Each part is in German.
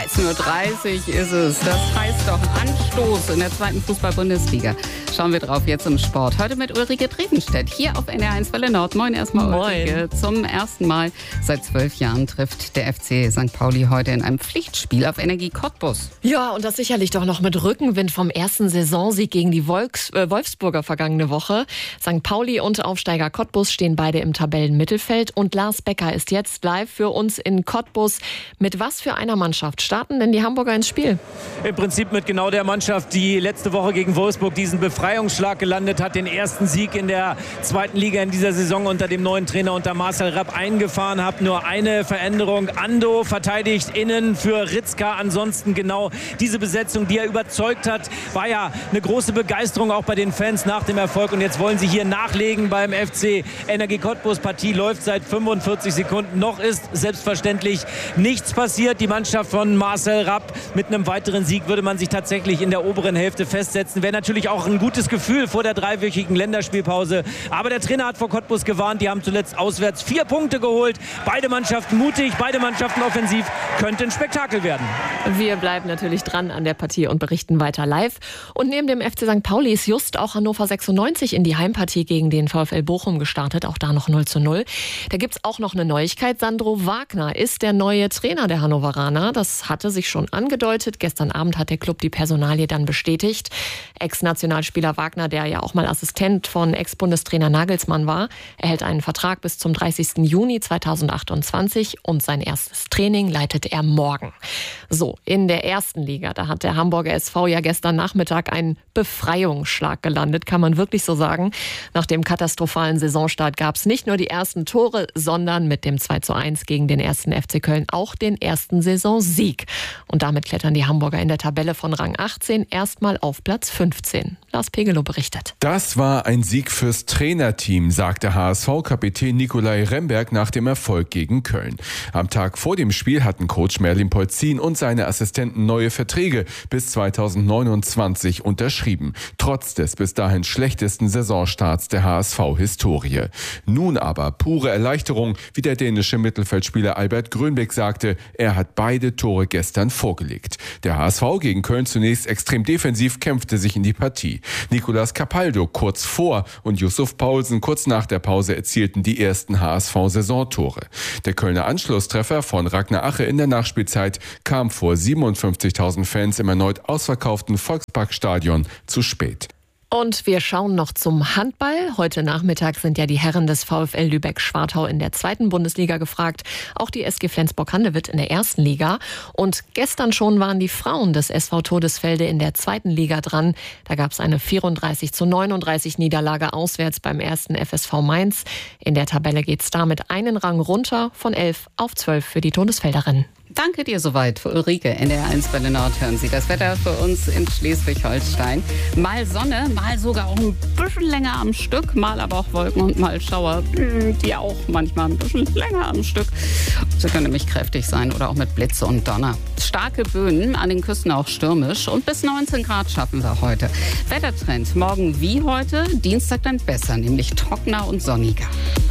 13:30 Uhr ist es. Das heißt doch Anstoß in der 2. Fußball-Bundesliga. Schauen wir drauf jetzt im Sport. Heute mit Ulrike Drevenstedt hier auf NDR1 Welle Nord. Moin erstmal Ulrike. Zum ersten Mal seit 12 Jahren trifft der FC St. Pauli heute in einem Pflichtspiel auf Energie Cottbus. Ja, und das sicherlich doch noch mit Rückenwind vom ersten Saisonsieg gegen die Wolfsburger vergangene Woche. St. Pauli und Aufsteiger Cottbus stehen beide im Tabellenmittelfeld. Und Lars Becker ist jetzt live für uns in Cottbus. Mit was für einer Mannschaft starten denn die Hamburger ins Spiel? Im Prinzip mit genau der Mannschaft, die letzte Woche gegen Wolfsburg diesen Befreiungsschlag gelandet hat, den ersten Sieg in der 2. Liga in dieser Saison unter dem neuen Trainer, unter Marcel Rapp, eingefahren hat. Nur eine Veränderung. Ando verteidigt innen für Ritzka. Ansonsten genau diese Besetzung, die er überzeugt hat, war ja eine große Begeisterung auch bei den Fans nach dem Erfolg. Und jetzt wollen sie hier nachlegen beim FC Energie Cottbus. Partie läuft seit 45 Sekunden. Noch ist selbstverständlich nichts passiert. Die Mannschaft von Marcel Rapp mit einem weiteren Sieg würde man sich tatsächlich in der oberen Hälfte festsetzen. Wäre natürlich auch ein gutes Gefühl vor der 3-wöchigen Länderspielpause. Aber der Trainer hat vor Cottbus gewarnt. Die haben zuletzt auswärts 4 Punkte geholt. Beide Mannschaften mutig, beide Mannschaften offensiv. Könnte ein Spektakel werden. Wir bleiben natürlich dran an der Partie und berichten weiter live. Und neben dem FC St. Pauli ist just auch Hannover 96 in die Heimpartie gegen den VfL Bochum gestartet. Auch da noch 0:0. Da gibt es auch noch eine Neuigkeit. Sandro Wagner ist der neue Trainer der Hannoveraner. Das hatte sich schon angedeutet. Gestern Abend hat der Club die Personalie dann bestätigt. Ex-Nationalspieler Wagner, der ja auch mal Assistent von Ex-Bundestrainer Nagelsmann war, erhält einen Vertrag bis zum 30. Juni 2028 und sein erstes Training leitet er morgen. So, in der ersten Liga, da hat der Hamburger SV ja gestern Nachmittag einen Befreiungsschlag gelandet, kann man wirklich so sagen. Nach dem katastrophalen Saisonstart gab es nicht nur die ersten Tore, sondern mit dem 2:1 gegen den 1. FC Köln auch den ersten Saisonsieg. Und damit klettern die Hamburger in der Tabelle von Rang 18 erstmal auf Platz 15. Lars Pegelow berichtet. Das war ein Sieg fürs Trainerteam, sagte HSV-Kapitän Nikolai Remberg nach dem Erfolg gegen Köln. Am Tag vor dem Spiel hatten Coach Merlin Polzin und seine Assistenten neue Verträge bis 2029 unterschrieben, trotz des bis dahin schlechtesten Saisonstarts der HSV-Historie. Nun aber pure Erleichterung, wie der dänische Mittelfeldspieler Albert Grönbeck sagte, er hat beide Tore gestern vorgelegt. Der HSV gegen Köln zunächst extrem defensiv kämpfte sich in die Partie. Nicolas Capaldo kurz vor und Yusuf Paulsen kurz nach der Pause erzielten die ersten HSV-Saisontore. Der Kölner Anschlusstreffer von Ragnar Ache in der Nachspielzeit kam vor 57.000 Fans im erneut ausverkauften Volksparkstadion zu spät. Und wir schauen noch zum Handball. Heute Nachmittag sind ja die Herren des VfL Lübeck-Schwartau in der 2. Bundesliga gefragt. Auch die SG Flensburg-Handewitt in der 1. Liga. Und gestern schon waren die Frauen des SV Todesfelde in der 2. Liga dran. Da gab es eine 34:39 Niederlage auswärts beim 1. FSV Mainz. In der Tabelle geht es damit einen Rang runter von 11 auf 12 für die Todesfelderinnen. Danke dir soweit für Ulrike. NDR1 Welle Nord hören Sie das Wetter für uns in Schleswig-Holstein. Mal Sonne, mal sogar auch ein bisschen länger am Stück, mal aber auch Wolken und mal Schauer, die auch manchmal ein bisschen länger am Stück. Sie können nämlich kräftig sein oder auch mit Blitze und Donner. Starke Böen, an den Küsten auch stürmisch und bis 19 Grad schaffen wir heute. Wettertrend morgen wie heute, Dienstag dann besser, nämlich trockener und sonniger.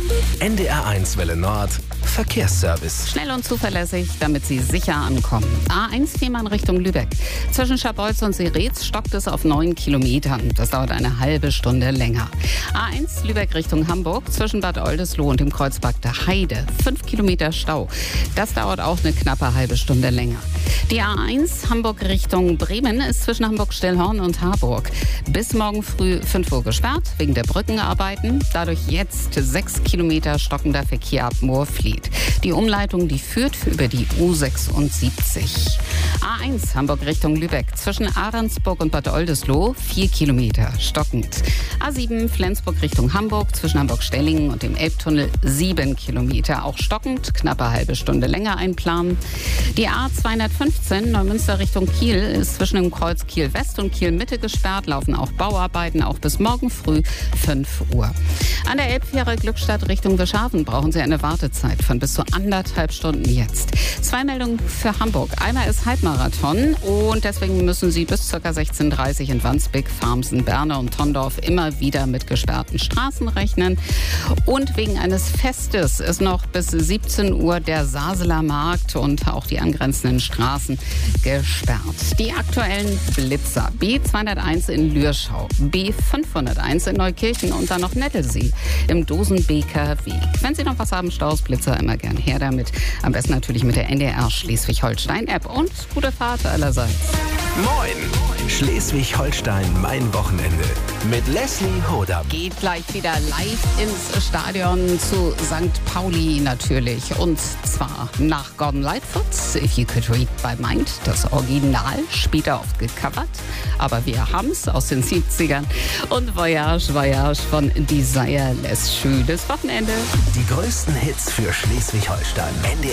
NDR1 Welle Nord, Verkehrsservice. Schnell und zuverlässig, damit Sie sicher ankommen. A1 Fehmarn Richtung Lübeck. Zwischen Scharbeutz und Seretz stockt es auf 9 Kilometern. Das dauert eine halbe Stunde länger. A1 Lübeck Richtung Hamburg. Zwischen Bad Oldesloe und dem Kreuzberg der Heide. 5 Kilometer Stau. Das dauert auch eine knappe halbe Stunde länger. Die A1 Hamburg Richtung Bremen ist zwischen Hamburg-Stillhorn und Harburg bis morgen früh 5 Uhr gesperrt, wegen der Brückenarbeiten. Dadurch jetzt 6 Kilometer stockender Verkehr ab Moorfleet. Die Umleitung, die führt über die U76. A1 Hamburg Richtung Lübeck zwischen Ahrensburg und Bad Oldesloe 4 Kilometer stockend. A7 Flensburg Richtung Hamburg zwischen Hamburg-Stellingen und dem Elbtunnel 7 Kilometer, auch stockend, knappe halbe Stunde länger einplanen. Die A215 Neumünster Richtung Kiel ist zwischen dem Kreuz Kiel West und Kiel Mitte gesperrt, laufen auch Bauarbeiten, auch bis morgen früh 5 Uhr. An der Elbfähre Glückstadt Richtung Wischhafen brauchen Sie eine Wartezeit von bis zu 1,5 Stunden jetzt. 2 Meldungen für Hamburg. Einmal ist Halbmarathon und deswegen müssen Sie bis ca. 16:30 in Wandsbek, Farmsen, Berne und Tondorf immer wieder mit gesperrten Straßen rechnen. Und wegen eines Festes ist noch bis 17 Uhr der Saseler Markt und auch die angrenzenden Straßen gesperrt. Die aktuellen Blitzer: B201 in Lürschau, B501 in Neukirchen und dann noch Nettelsee im Dosenbeker Weg. Wenn Sie noch was haben, Staus, Blitzer, immer gern her damit. Am besten natürlich mit der NDR Schleswig-Holstein-App und gute Fahrt allerseits. Moin! Schleswig-Holstein, mein Wochenende. Mit Leslie Hodam. Geht gleich wieder live ins Stadion zu St. Pauli natürlich. Und zwar nach Gordon Lightfoot's If You Could Read My Mind. Das Original, später oft gecovert. Aber wir haben's aus den 70ern. Und Voyage, Voyage von Desireless. Schönes Wochenende. Die größten Hits für Schleswig-Holstein. NDR